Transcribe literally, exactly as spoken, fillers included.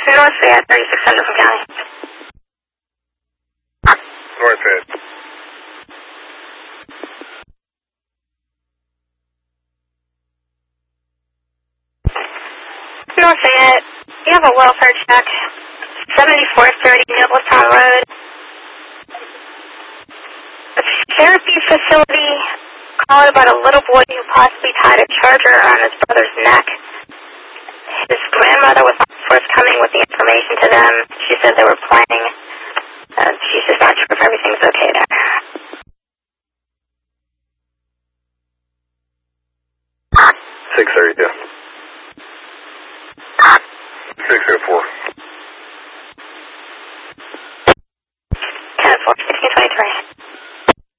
North Fayette, thirty-six hundred from County. North Fayette. North Fayette, you have a welfare check, seventy-four thirty Nobletown Road. A therapy facility called about a little boy who possibly tied a charger around his brother's neck. His grandmother was forthcoming with the information to them. She said they were playing. Uh, she's just not sure if everything's okay there. six thirty-two. six oh four.